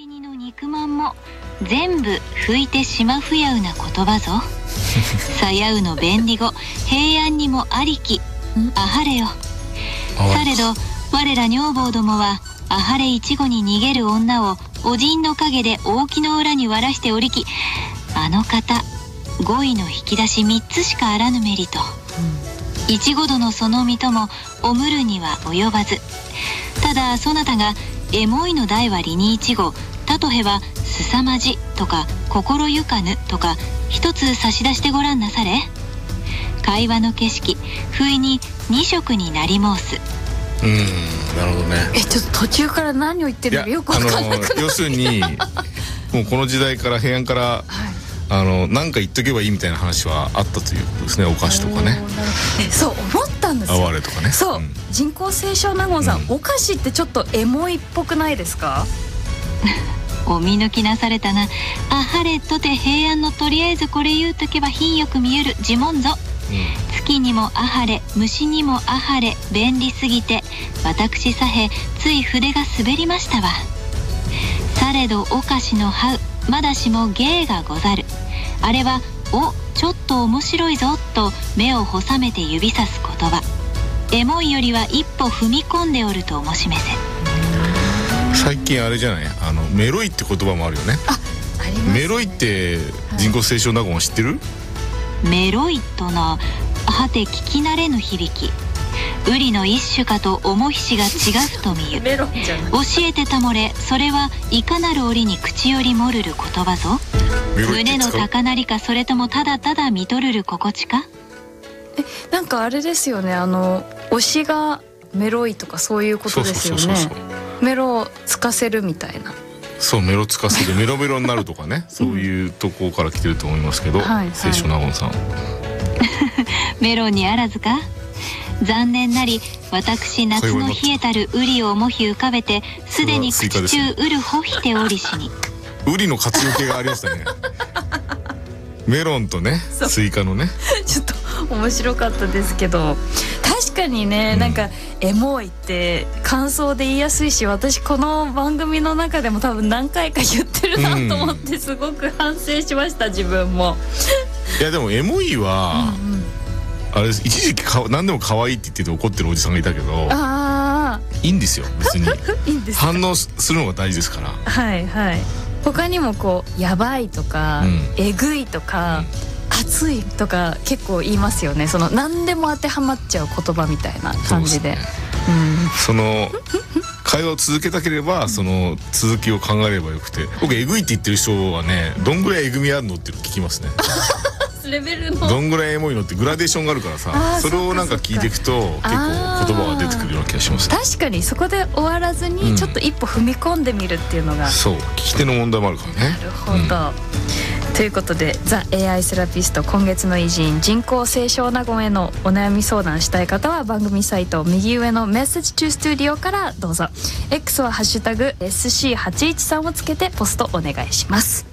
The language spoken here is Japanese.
り煮の肉まんも全部拭いてしまふやうな言葉ぞ。さやうの便利語平安にもありきあはれよ。されど我ら女房どもはあはれいちごに逃げる女をおじんの陰で大木の裏に割らしておりき、あの方語彙の引き出し3つしかあらぬメリと、いちご殿その身ともおむるには及ばず、ただそなたがエモいの題は理にいちご、たとへはすさまじとか心ゆかぬとか一つ差し出してごらんなされ。会話の景色不意に二色になり申す。 なるほどね。 ちょっと途中から何を言ってるのかよく分かんなくなる。 要するにもうこの時代から平安から、何か言っとけばいいみたいな話はあったということですね。お菓子とかね。 そう思ったんですよ。 哀れとかね。 そう、人工清少納言さん、お菓子ってちょっとエモいっぽくないですか？ お見抜きなされたな。あはれとて平安のとりあえずこれ言うとけば品よく見える呪文ぞ。月にもあはれ虫にもあはれ便利すぎて私さへつい筆が滑りましたわ。されどお菓子のはうまだしも芸がござる。あれはおちょっと面白いぞと目を細めて指さす言葉。エモいよりは一歩踏み込んでおると申しめせ。 最近あれじゃない、メロイって言葉もあるよね。 ありますね。 メロイって人工清少納言知ってる？ メロイとな、はて聞き慣れぬ響き。ウリの一種かと重ひしが違うと見ゆ。 メロンじゃない。 教えてたもれ、それはいかなる折に口よりもるる言葉ぞ。胸の高鳴りか、それともただただ見とるる心地か。 なんかあれですよね、推しがメロイとかそういうことですよね。メロをつかせるみたいな。 そう、メロつかせてメロメロになるとかね、そういうとこから来てると思いますけど、清少納言さん。 メロンにあらずか。残念なり私夏の冷えたるウリをもひ浮かべてすでに口中うるほひておりしに。 ウリの活用系がありましたね。メロンとね、スイカのね。 ちょっと面白かったですけど、確かにね、なんかエモいって感想で言いやすいし、私この番組の中でも多分何回か言ってるなと思ってすごく反省しました、自分も。 いやでもエモいは、あれ一時期何でも可愛いって言ってて怒ってるおじさんがいたけど、いいんですよ別に。 いいんですか？ 反応するのが大事ですから。 はいはい。他にもこうやばいとか、えぐいとか、熱いとか結構言いますよね。その何でも当てはまっちゃう言葉みたいな感じで。 その会話を続けたければその続きを考えればよくて、僕えぐいって言ってる人はね、どんぐらいえぐみあるのって聞きますね。 レベルのどんぐらいエモいのってグラデーションがあるからさ、それをなんか聞いていくと結構言葉が出てくるような気がします。 確かにそこで終わらずにちょっと一歩踏み込んでみるっていうのが、 そう、聞き手の問題もあるからね。 なるほど、ということでザ・ AI セラピスト今月の偉人人工清少納言へのお悩み相談したい方は番組サイト右上のメッセージトゥスタジオからどうぞ。 X はハッシュタグ SC813 をつけてポストお願いします。